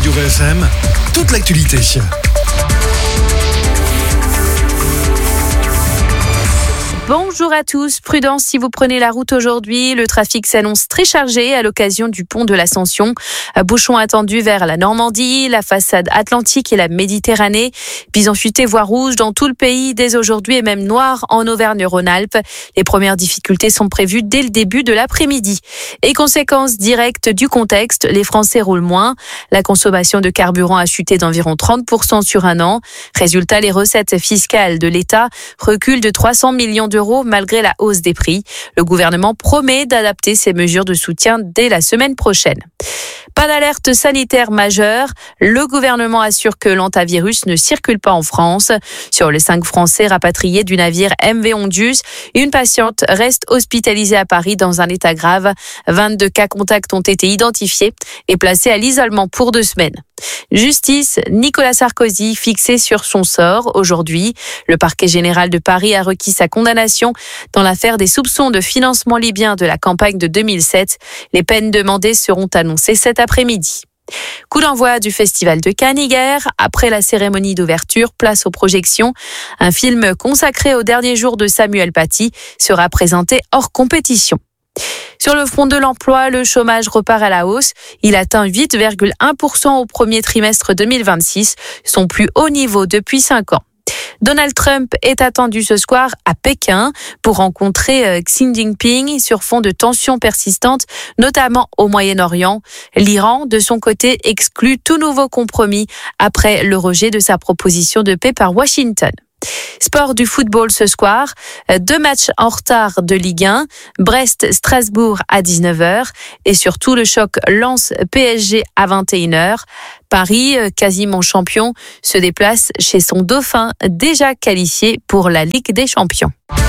Radio VFM, toute l'actualité. Bonjour à tous, prudence si vous prenez la route aujourd'hui. Le trafic s'annonce très chargé à l'occasion du pont de l'Ascension. Bouchons attendus vers la Normandie, la façade atlantique et la Méditerranée. Bison futé voie rouge dans tout le pays dès aujourd'hui et même noir en Auvergne-Rhône-Alpes. Les premières difficultés sont prévues dès le début de l'après-midi. Et conséquence directe du contexte, les Français roulent moins. La consommation de carburant a chuté d'environ 30% sur un an. Résultat, les recettes fiscales de l'État reculent de 300 millions d'euros malgré la hausse des prix. Le gouvernement promet d'adapter ses mesures de soutien dès la semaine prochaine. Pas d'alerte sanitaire majeure. Le gouvernement assure que l'hantavirus ne circule pas en France. Sur les 5 Français rapatriés du navire MV Ondius, une patiente reste hospitalisée à Paris dans un état grave. 22 cas contacts ont été identifiés et placés à l'isolement pour 2 semaines. Justice, Nicolas Sarkozy fixé sur son sort aujourd'hui. Le parquet général de Paris a requis sa condamnation dans l'affaire des soupçons de financement libyen de la campagne de 2007. Les peines demandées seront annoncées cet après-midi. Coup d'envoi du Festival de Cannes hier. Après la cérémonie d'ouverture, place aux projections. Un film consacré au dernier jour de Samuel Paty sera présenté hors compétition. Sur le front de l'emploi, le chômage repart à la hausse. Il atteint 8,1% au premier trimestre 2026, son plus haut niveau depuis 5 ans. Donald Trump est attendu ce soir à Pékin pour rencontrer Xi Jinping sur fond de tensions persistantes, notamment au Moyen-Orient. L'Iran, de son côté, exclut tout nouveau compromis après le rejet de sa proposition de paix par Washington. Sport du football ce soir, 2 matchs en retard de Ligue 1, Brest-Strasbourg à 19h et surtout le choc Lens-PSG à 21h. Paris, quasiment champion, se déplace chez son dauphin déjà qualifié pour la Ligue des Champions.